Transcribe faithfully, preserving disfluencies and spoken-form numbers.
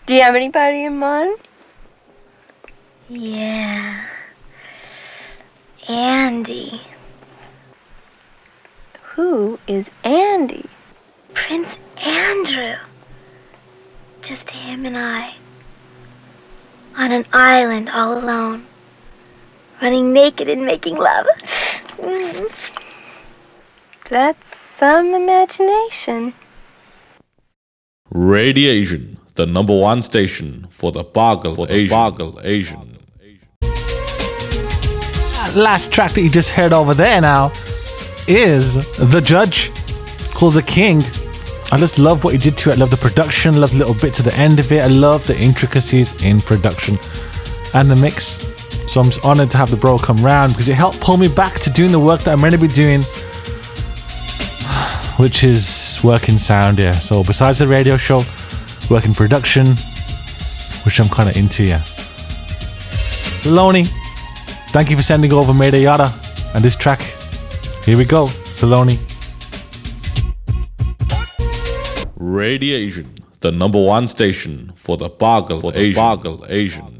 Do you have anybody in mind? Yeah. Andy. Who is Andy? Prince Andrew. Just him and I. On an island all alone. Running naked and making love. That's some imagination. Radiation, the number one station for the Boggle Asian. Boggle Asian. Last track that you just heard over there now is The Judge, called The King. I just love what he did to it. I love the production, love the little bits at the end of it. I love the intricacies in production and the mix. So I'm just honored to have the bro come round because it helped pull me back to doing the work that I'm meant to be doing, which is working sound, yeah. So besides the radio show, working production, which I'm kind of into, yeah. Saloni, thank you for sending over Mayday Yada and this track. Here we go, Saloni. Radiation, the number one station for the Boggle Asian. Boggle Asian.